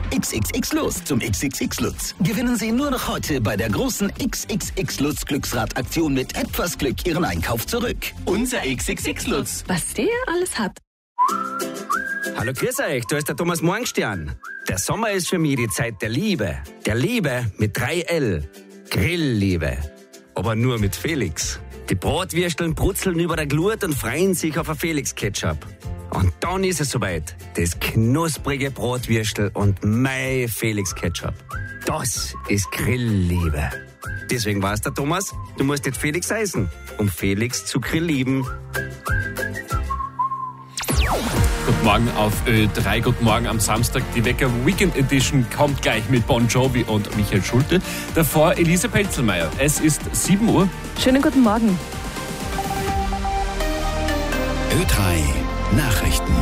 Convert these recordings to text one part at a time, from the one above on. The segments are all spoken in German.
XXX Lutz zum XXX Lutz. Gewinnen Sie nur noch heute bei der großen XXX Lutz Glücksradaktion mit etwas Glück Ihren Einkauf zurück. Unser XXX Lutz. Was der alles hat. Hallo, grüß euch, da ist der Thomas Morgenstern. Der Sommer ist für mich die Zeit der Liebe. Der Liebe mit 3L. Grillliebe. Aber nur mit Felix. Die Bratwürsteln brutzeln über der Glut und freuen sich auf ein Felix-Ketchup. Und dann ist es soweit. Das knusprige Bratwürstel und mein Felix-Ketchup. Das ist Grillliebe. Deswegen war's der Thomas, du musst jetzt Felix heißen, um Felix zu grilllieben. Guten Morgen auf Ö3, guten Morgen am Samstag. Die Wecker Weekend Edition kommt gleich mit Bon Jovi und Michael Schulte. Davor Elise Pelzelmeier. Es ist 7 Uhr. Schönen guten Morgen. Ö3 Nachrichten.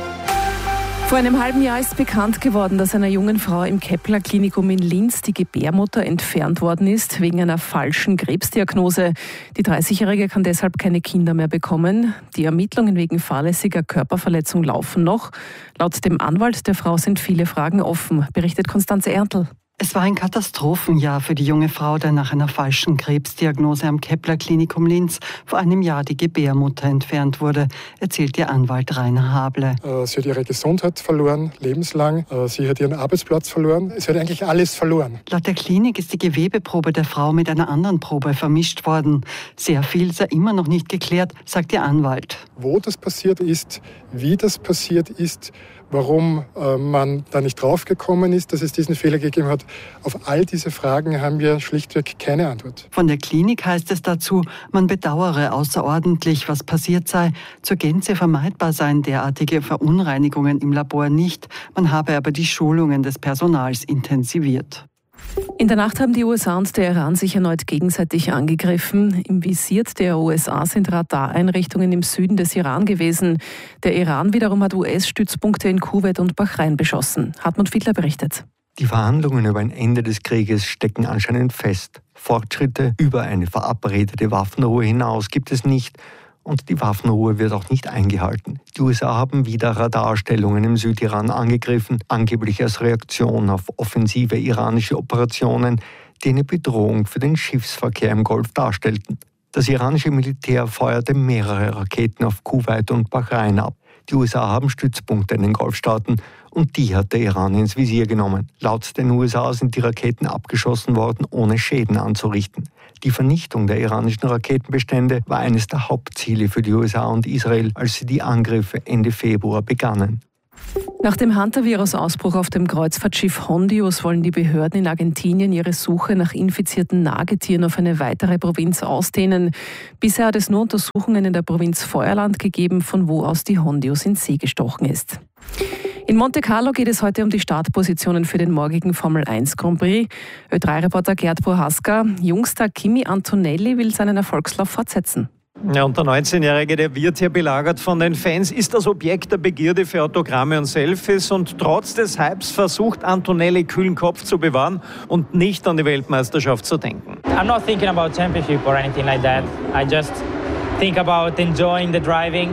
Vor einem halben Jahr ist bekannt geworden, dass einer jungen Frau im Kepler Klinikum in Linz die Gebärmutter entfernt worden ist, wegen einer falschen Krebsdiagnose. Die 30-Jährige kann deshalb keine Kinder mehr bekommen. Die Ermittlungen wegen fahrlässiger Körperverletzung laufen noch. Laut dem Anwalt der Frau sind viele Fragen offen, berichtet Konstanze Erntl. Es war ein Katastrophenjahr für die junge Frau, der nach einer falschen Krebsdiagnose am Kepler Klinikum Linz vor einem Jahr die Gebärmutter entfernt wurde, erzählt ihr Anwalt Rainer Hable. Sie hat ihre Gesundheit verloren, lebenslang. Sie hat ihren Arbeitsplatz verloren. Sie hat eigentlich alles verloren. Laut der Klinik ist die Gewebeprobe der Frau mit einer anderen Probe vermischt worden. Sehr viel sei immer noch nicht geklärt, sagt ihr Anwalt. Wo das passiert ist, wie das passiert ist, warum man da nicht draufgekommen ist, dass es diesen Fehler gegeben hat. Auf all diese Fragen haben wir schlichtweg keine Antwort. Von der Klinik heißt es dazu, man bedauere außerordentlich, was passiert sei. Zur Gänze vermeidbar seien derartige Verunreinigungen im Labor nicht. Man habe aber die Schulungen des Personals intensiviert. In der Nacht haben die USA und der Iran sich erneut gegenseitig angegriffen. Im Visier der USA sind Radareinrichtungen im Süden des Iran gewesen. Der Iran wiederum hat US-Stützpunkte in Kuwait und Bahrain beschossen. Hartmut Fiedler berichtet. Die Verhandlungen über ein Ende des Krieges stecken anscheinend fest. Fortschritte über eine verabredete Waffenruhe hinaus gibt es nicht. Und die Waffenruhe wird auch nicht eingehalten. Die USA haben wieder Radarstellungen im Südiran angegriffen, angeblich als Reaktion auf offensive iranische Operationen, die eine Bedrohung für den Schiffsverkehr im Golf darstellten. Das iranische Militär feuerte mehrere Raketen auf Kuwait und Bahrain ab. Die USA haben Stützpunkte in den Golfstaaten und die hat der Iran ins Visier genommen. Laut den USA sind die Raketen abgeschossen worden, ohne Schäden anzurichten. Die Vernichtung der iranischen Raketenbestände war eines der Hauptziele für die USA und Israel, als sie die Angriffe Ende Februar begannen. Nach dem Hantavirus-Ausbruch auf dem Kreuzfahrtschiff Hondius wollen die Behörden in Argentinien ihre Suche nach infizierten Nagetieren auf eine weitere Provinz ausdehnen. Bisher hat es nur Untersuchungen in der Provinz Feuerland gegeben, von wo aus die Hondius in See gestochen ist. In Monte Carlo geht es heute um die Startpositionen für den morgigen Formel 1 Grand Prix. Ö3-Reporter Gerd Prohaska, Jungstar Kimi Antonelli will seinen Erfolgslauf fortsetzen. Ja, und der 19-Jährige, der wird hier belagert von den Fans, ist das Objekt der Begierde für Autogramme und Selfies. Und trotz des Hypes versucht Antonelli, kühlen Kopf zu bewahren und nicht an die Weltmeisterschaft zu denken. I'm not thinking about championship or anything like that. I just think about enjoying the driving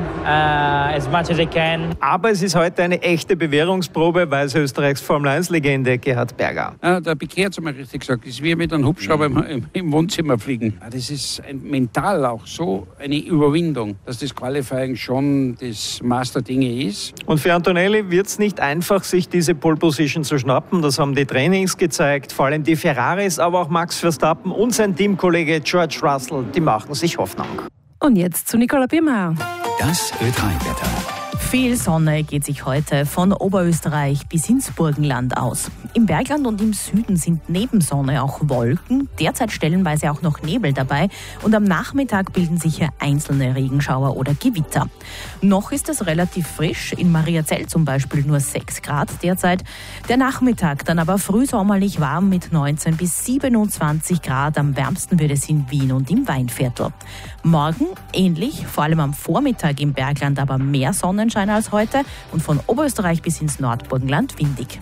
as much as I can. Aber es ist heute eine echte Bewährungsprobe, weiß Österreichs Formel-1-Legende Gerhard Berger. Der Piquet hat es mal richtig gesagt, es ist wie mit einem Hubschrauber im Wohnzimmer fliegen. Das ist mental auch so eine Überwindung, dass das Qualifying schon das Master-Dinge ist. Und für Antonelli wird es nicht einfach, sich diese Pole-Position zu schnappen. Das haben die Trainings gezeigt, vor allem die Ferraris, aber auch Max Verstappen und sein Teamkollege George Russell, die machen sich Hoffnung. Und jetzt zu Nicola Biermeier. Das Ö3-Wetter. Viel Sonne geht sich heute von Oberösterreich bis ins Burgenland aus. Im Bergland und im Süden sind neben Sonne auch Wolken, derzeit stellenweise auch noch Nebel dabei und am Nachmittag bilden sich hier einzelne Regenschauer oder Gewitter. Noch ist es relativ frisch, in Mariazell zum Beispiel nur 6 Grad derzeit. Der Nachmittag dann aber frühsommerlich warm mit 19 bis 27 Grad, am wärmsten wird es in Wien und im Weinviertel. Morgen ähnlich, vor allem am Vormittag im Bergland aber mehr Sonnenschein als heute und von Oberösterreich bis ins Nordburgenland windig.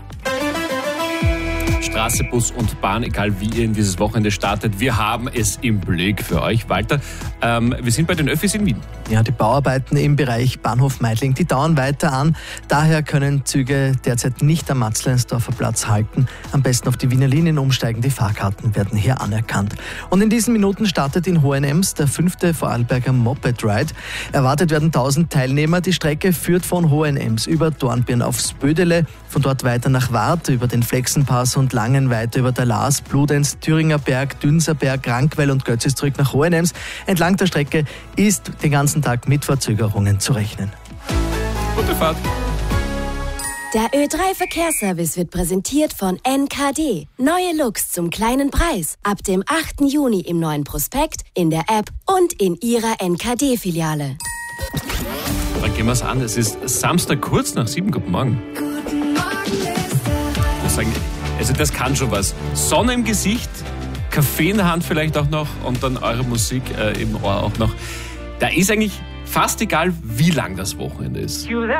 Straße, Bus und Bahn, egal wie ihr in dieses Wochenende startet, wir haben es im Blick für euch. Walter, wir sind bei den Öffis in Wien. Ja, die Bauarbeiten im Bereich Bahnhof Meidling, die dauern weiter an. Daher können Züge derzeit nicht am Matzleinsdorfer Platz halten. Am besten auf die Wiener Linien umsteigen. Die Fahrkarten werden hier anerkannt. Und in diesen Minuten startet in Hohenems der 5. Vorarlberger Moped Ride. Erwartet werden 1000 Teilnehmer. Die Strecke führt von Hohenems über Dornbirn aufs Bödele, von dort weiter nach Wart, über den Flexenpass und Langen weiter über der Laas, Bludenz, Thüringer Berg, Dünserberg, Rankweil und Götzis zurück nach Hohenems. Entlang der Strecke ist den ganzen Tag mit Verzögerungen zu rechnen. Gute Fahrt. Der Ö3-Verkehrsservice wird präsentiert von NKD. Neue Looks zum kleinen Preis. Ab dem 8. Juni im neuen Prospekt, in der App und in Ihrer NKD-Filiale. Dann gehen wir es an. Es ist Samstag kurz nach 7. Guten Morgen. Ich muss sagen, also das kann schon was. Sonne im Gesicht, Kaffee in der Hand vielleicht auch noch und dann eure Musik im Ohr auch noch. Da ist eigentlich fast egal, wie lang das Wochenende ist.